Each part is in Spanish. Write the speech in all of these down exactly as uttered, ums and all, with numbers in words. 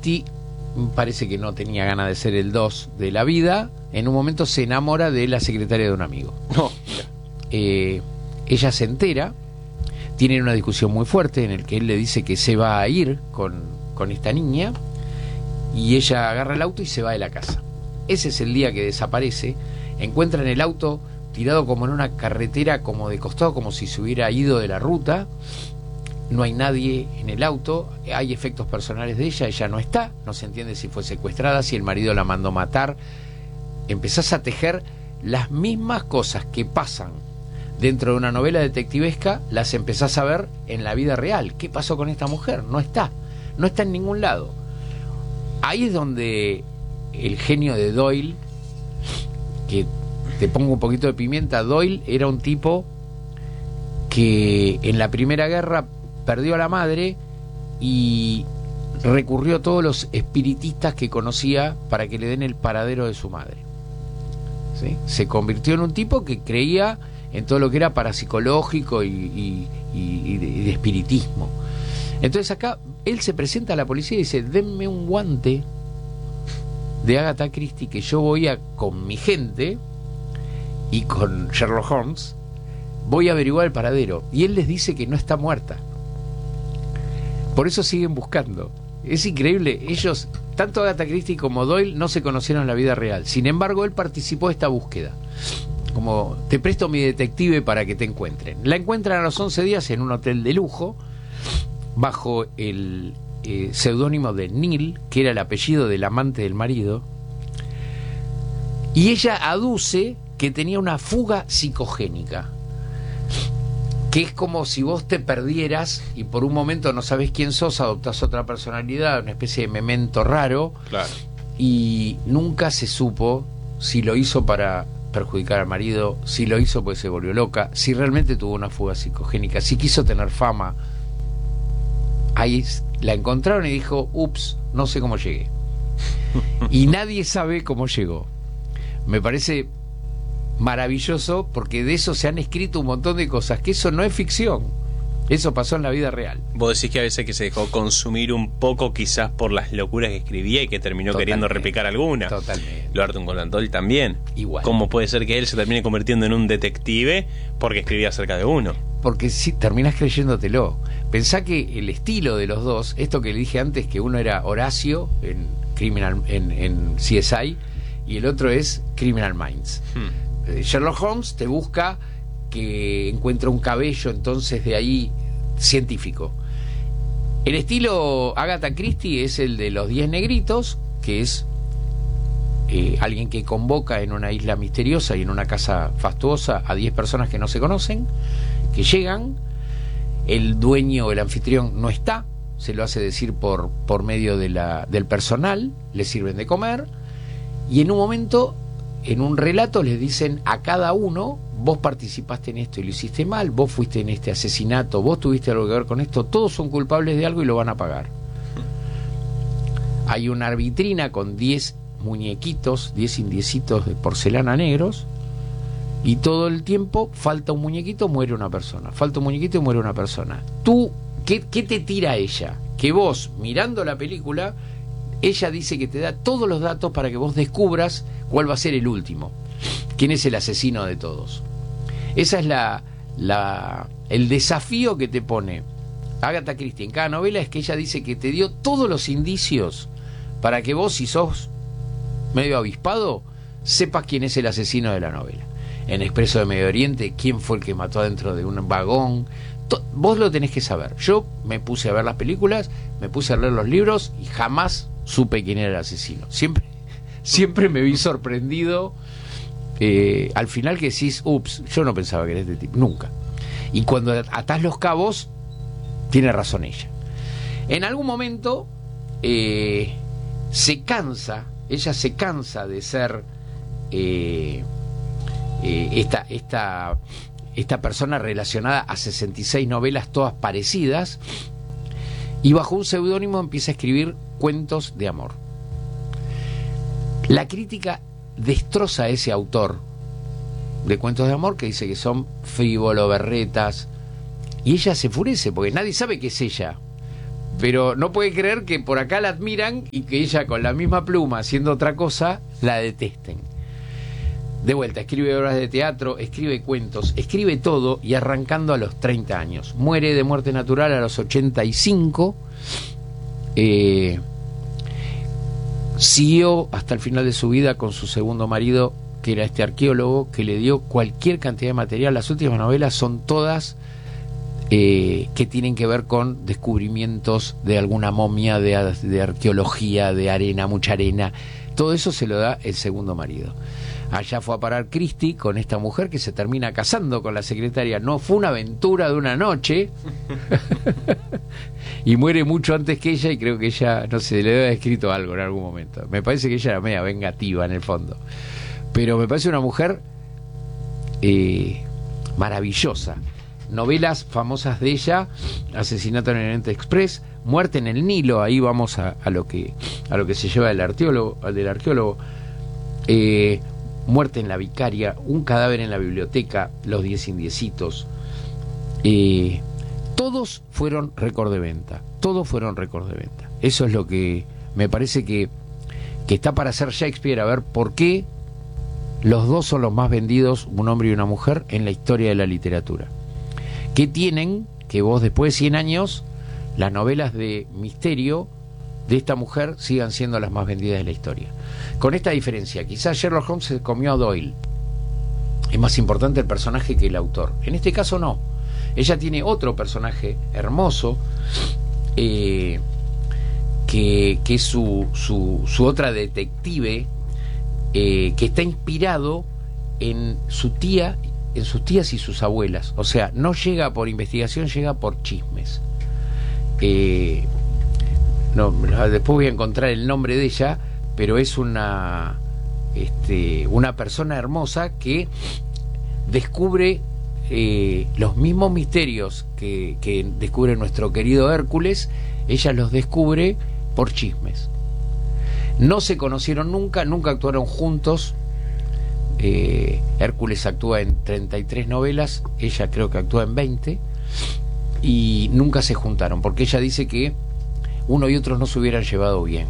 Christie parece que no tenía ganas de ser el dos de la vida. En un momento se enamora de la secretaria de un amigo. No. Eh, ella se entera, tienen una discusión muy fuerte en el que él le dice que se va a ir con, con esta niña, y ella agarra el auto y se va de la casa. Ese es el día que desaparece. Encuentran el auto tirado como en una carretera, como de costado, como si se hubiera ido de la ruta. No hay nadie en el auto, hay efectos personales de ella, ella no está, no se entiende si fue secuestrada, si el marido la mandó matar. Empezás a tejer las mismas cosas que pasan dentro de una novela detectivesca, las empezás a ver en la vida real. ¿Qué pasó con esta mujer? No está, no está en ningún lado. Ahí es donde el genio de Doyle, que te pongo un poquito de pimienta, Doyle era un tipo que en la Primera Guerra perdió a la madre y recurrió a todos los espiritistas que conocía para que le den el paradero de su madre. ¿Sí? Se convirtió en un tipo que creía en todo lo que era parapsicológico y, y, y, y, de, y de espiritismo. Entonces acá él se presenta a la policía y dice: denme un guante de Agatha Christie, que yo voy a, con mi gente y con Sherlock Holmes, voy a averiguar el paradero. Y él les dice que no está muerta. Por eso siguen buscando. Es increíble. Ellos, tanto Agatha Christie como Doyle, no se conocieron en la vida real. Sin embargo, él participó de esta búsqueda. Como: te presto mi detective para que te encuentren. La encuentran a los once días en un hotel de lujo, bajo el eh, seudónimo de Neil, que era el apellido del amante del marido. Y ella aduce que tenía una fuga psicogénica, que es como si vos te perdieras y por un momento no sabés quién sos, adoptás otra personalidad, una especie de memento raro. Claro. Y nunca se supo si lo hizo para perjudicar al marido, si lo hizo porque se volvió loca, si realmente tuvo una fuga psicogénica, si quiso tener fama. Ahí la encontraron y dijo: ups, no sé cómo llegué. Y nadie sabe cómo llegó. Me parece maravilloso, porque de eso se han escrito un montón de cosas, que eso no es ficción, eso pasó en la vida real. Vos decís que a veces que se dejó consumir un poco quizás por las locuras que escribía y que terminó Totalmente. queriendo replicar alguna. Totalmente. Lo Arthur Conan Doyle también. Igual. ¿Cómo puede ser que él se termine convirtiendo en un detective porque escribía acerca de uno? Porque si terminás creyéndotelo. Pensá que el estilo de los dos, esto que le dije antes, que uno era Horacio en Criminal, en, en C S I, y el otro es Criminal Minds. Hmm. Sherlock Holmes te busca que encuentra un cabello, entonces de ahí científico. El estilo Agatha Christie es el de los diez negritos, que es eh, alguien que convoca en una isla misteriosa y en una casa fastuosa a diez personas que no se conocen, que llegan, el dueño, el anfitrión no está, se lo hace decir por, por medio de la, del personal, le sirven de comer, y en un momento, en un relato, les dicen a cada uno: vos participaste en esto y lo hiciste mal, vos fuiste en este asesinato, vos tuviste algo que ver con esto, todos son culpables de algo y lo van a pagar. Hay una vitrina con diez muñequitos, diez indiecitos de porcelana negros, y todo el tiempo falta un muñequito, muere una persona, falta un muñequito y muere una persona. Tú, ¿qué, qué te tira ella? Que vos, mirando la película, ella dice que te da todos los datos para que vos descubras cuál va a ser el último, quién es el asesino de todos. Esa es la, la el desafío que te pone Agatha Christie en cada novela, es que ella dice que te dio todos los indicios para que vos, si sos medio avispado, sepas quién es el asesino de la novela. En Expreso de Medio Oriente, quién fue el que mató adentro de un vagón. To- vos lo tenés que saber. Yo me puse a ver las películas, me puse a leer los libros y jamás supe quién era el asesino. Siempre, siempre me vi sorprendido eh, al final, que decís: ups, yo no pensaba que era este tipo, nunca. Y cuando atás los cabos, tiene razón ella. En algún momento eh, se cansa, ella se cansa de ser eh, eh, esta, esta, esta persona relacionada a sesenta y seis novelas todas parecidas, y bajo un seudónimo empieza a escribir cuentos de amor. La crítica destroza a ese autor de cuentos de amor, que dice que son frívolo, berretas, y ella se enfurece porque nadie sabe que es ella, pero no puede creer que por acá la admiran y que ella con la misma pluma haciendo otra cosa la detesten. De vuelta, escribe obras de teatro, escribe cuentos, escribe todo, y arrancando a los treinta años. Muere de muerte natural a los ochenta y cinco. Eh, siguió hasta el final de su vida con su segundo marido, que era este arqueólogo, que le dio cualquier cantidad de material. Las últimas novelas son todas eh, que tienen que ver con descubrimientos de alguna momia, de, de arqueología, de arena, mucha arena. Todo eso se lo da el segundo marido. Allá fue a parar Christie con esta mujer que se termina casando con la secretaria. No fue una aventura de una noche. Y muere mucho antes que ella, y creo que ella, no sé, le debe haber escrito algo en algún momento. Me parece que ella era media vengativa en el fondo. Pero me parece una mujer eh, maravillosa. Novelas famosas de ella: Asesinato en el Oriente Express, Muerte en el Nilo. Ahí vamos a, a lo que a lo que se lleva del arqueólogo, del arqueólogo. Eh, Muerte en la Vicaria, Un cadáver en la biblioteca, Los diez indiecitos. Eh, todos fueron récord de venta. Todos fueron récord de venta. Eso es lo que me parece que, que está para hacer Shakespeare. A ver por qué los dos son los más vendidos, un hombre y una mujer, en la historia de la literatura. ¿Qué tienen que vos después de cien años, las novelas de misterio de esta mujer sigan siendo las más vendidas de la historia? Con esta diferencia, quizás Sherlock Holmes se comió a Doyle. Es más importante el personaje que el autor. En este caso no. Ella tiene otro personaje hermoso, eh, que, que es su, su, su otra detective, eh, que está inspirado en su tía, en sus tías y sus abuelas. O sea, no llega por investigación, llega por chismes. Eh, no, después voy a encontrar el nombre de ella, pero es una este, una persona hermosa que descubre eh, los mismos misterios que, que descubre nuestro querido Hércules. Ella los descubre por chismes. No se conocieron nunca, nunca actuaron juntos. eh, Hércules actúa en treinta y tres novelas, ella creo que actúa en veinte, y nunca se juntaron, porque ella dice que uno y otro no se hubieran llevado bien,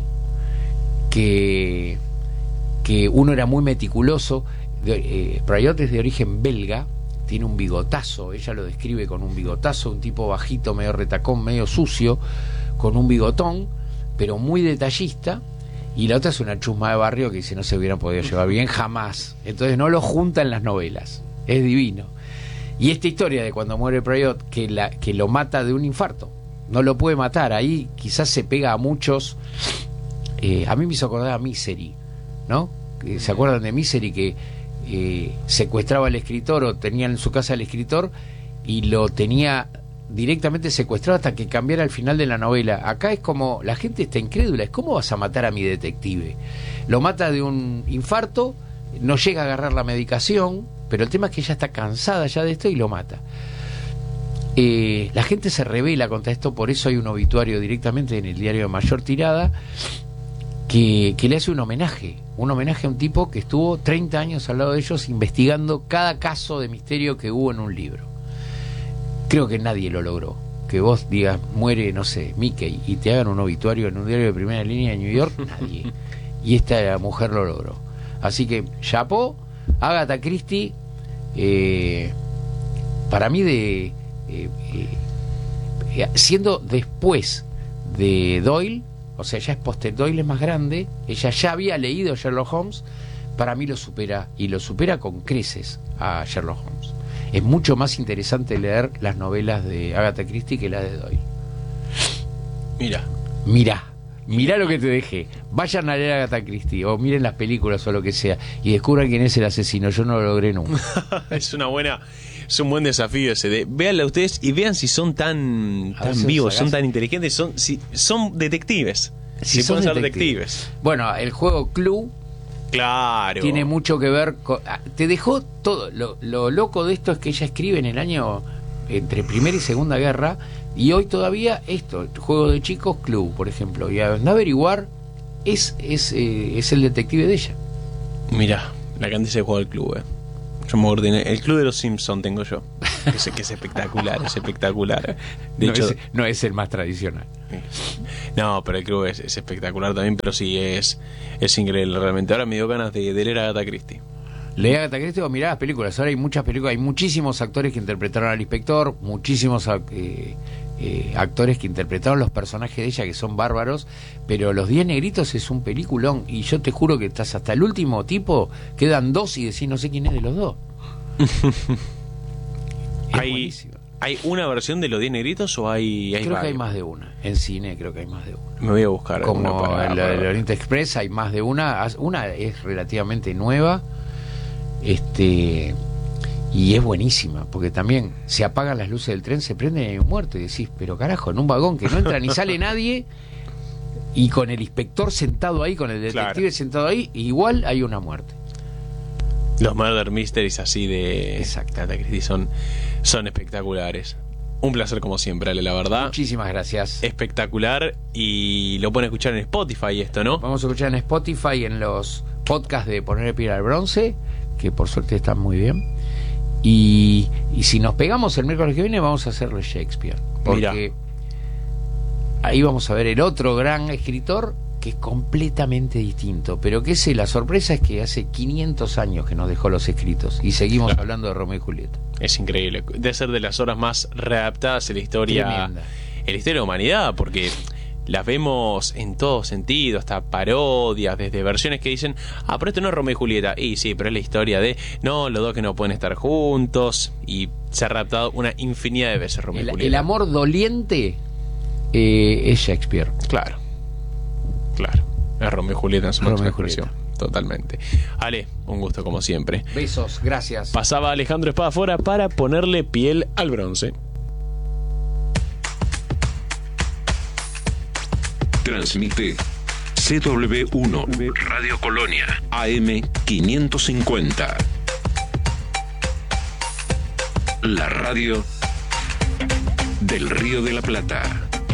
que, que uno era muy meticuloso. de, eh, Prayot es de origen belga, tiene un bigotazo, ella lo describe con un bigotazo, un tipo bajito, medio retacón, medio sucio, con un bigotón, pero muy detallista. Y la otra es una chusma de barrio que si no se hubieran podido llevar bien jamás. Entonces no lo juntan las novelas, es divino. Y esta historia de cuando muere Prayot, que, la, que lo mata de un infarto, no lo puede matar, ahí quizás se pega a muchos. Eh, a mí me hizo acordar a Misery, ¿no? ¿Se acuerdan de Misery? Que eh, secuestraba al escritor, o tenía en su casa al escritor y lo tenía directamente secuestrado hasta que cambiara el final de la novela. Acá es como, la gente está incrédula, es ¿cómo vas a matar a mi detective? Lo mata de un infarto, no llega a agarrar la medicación, pero el tema es que ella está cansada ya de esto y lo mata. Eh, la gente se rebela contra esto, por eso hay un obituario directamente en el diario de mayor tirada que, que le hace un homenaje, un homenaje a un tipo que estuvo treinta años al lado de ellos investigando cada caso de misterio que hubo en un libro. Creo que nadie lo logró. Que vos digas, muere, no sé, Mickey, y te hagan un obituario en un diario de primera línea de New York, nadie. Y esta mujer lo logró. Así que, chapó, Agatha Christie, eh, para mí de... Eh, eh, siendo después de Doyle, o sea, ya es poster, Doyle es más grande, ella ya había leído Sherlock Holmes, para mí lo supera, y lo supera con creces a Sherlock Holmes. Es mucho más interesante leer las novelas de Agatha Christie que las de Doyle. Mira. Mirá, mirá lo que te dejé. Vayan a leer Agatha Christie, o miren las películas o lo que sea, y descubran quién es el asesino. Yo no lo logré nunca. Es una buena... Es un buen desafío ese de véanla ustedes y vean si son tan, tan vivos, son tan inteligentes, son si son detectives. Si, si son pueden ser detectives. detectives. Bueno, el juego Clue, claro, tiene mucho que ver con... Te dejó todo. Lo, lo loco de esto es que ella escribe en el año entre Primera y Segunda Guerra, y hoy todavía esto, el juego de chicos Clue, por ejemplo, y a no averiguar es, es, eh, es el detective de ella. Mirá, la cantidad de juego del club, eh. Yo me ordené. El Club de los Simpsons tengo yo. Que es, que es espectacular, es espectacular. De no, hecho, es, no es el más tradicional. No, pero el club es, es espectacular también, pero sí, es, es increíble realmente. Ahora me dio ganas de, de leer a Agatha Christie. Leí a Agatha Christie o mirá las películas. Ahora hay muchas películas, hay muchísimos actores que interpretaron al inspector, muchísimos eh, eh, actores que interpretaron los personajes de ella, que son bárbaros, pero Los Diez Negritos es un peliculón, y yo te juro que estás hasta el último tipo, quedan dos y decís no sé quién es de los dos. Es hay, buenísimo. ¿Hay una versión de Los Diez Negritos o hay, hay Creo varios? que hay más de una. En cine creo que hay más de una. Me voy a buscar. Como para, el, para... el Oriente Express hay más de una. Una es relativamente nueva. Este... Y es buenísima, porque también se apagan las luces del tren, se prende y hay un muerto. Y decís, pero carajo, en un vagón que no entra ni sale nadie, y con el inspector sentado ahí, con el detective claro. sentado ahí, igual hay una muerte. Los murder mysteries así de Exacto. Agatha Christie son, son espectaculares. Un placer como siempre, Ale, la verdad. Muchísimas gracias. Espectacular. Y lo pueden escuchar en Spotify esto, ¿no? Vamos a escuchar en Spotify, en los podcasts de Poner el Pie al Bronce, que por suerte están muy bien. Y, y si nos pegamos el miércoles que viene, vamos a hacerle Shakespeare. Porque Mirá. ahí vamos a ver el otro gran escritor, que es completamente distinto, pero que sé, la sorpresa es que hace quinientos años que nos dejó los escritos y seguimos claro. hablando de Romeo y Julieta. Es increíble, debe ser de las obras más readaptadas en la historia, Tremenda. en la historia de la humanidad, porque las vemos en todo sentido, hasta parodias, desde versiones que dicen, ah, pero esto no es Romeo y Julieta, y sí, pero es la historia de, no, los dos que no pueden estar juntos, y se ha readaptado una infinidad de veces Romeo el, y Julieta. El amor doliente eh, es Shakespeare. Claro. Claro, es Romeo y Julieta en su máxima expresión. Totalmente. Ale, un gusto como siempre. Besos, gracias. Pasaba Alejandro Espadafora para ponerle piel al bronce. Transmite C W uno Radio Colonia A M quinientos cincuenta. La radio del Río de la Plata.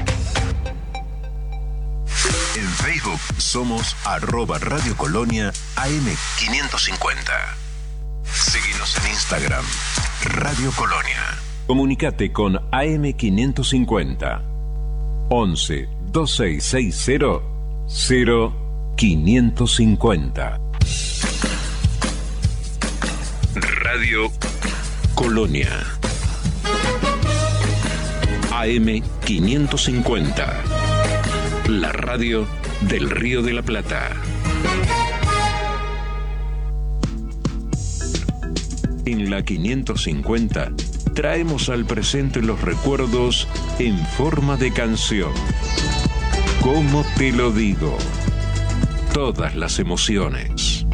En Facebook somos arroba Radio Colonia A M quinientos cincuenta. Síguenos en Instagram, Radio Colonia. Comunicate con A M quinientos cincuenta. once, veintiséis sesenta, cero quinientos cincuenta. Radio Colonia A M quinientos cincuenta. La radio del Río de la Plata. En la quinientos cincuenta traemos al presente los recuerdos en forma de canción. ¿Cómo te lo digo? Todas las emociones.